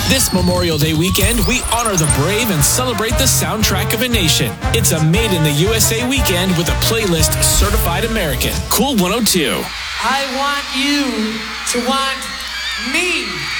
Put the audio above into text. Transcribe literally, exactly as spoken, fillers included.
This Memorial Day weekend, we honor the brave and celebrate the soundtrack of a nation. It's a Made in the U S A weekend with a playlist certified American. Cool one oh two. I want you to want me.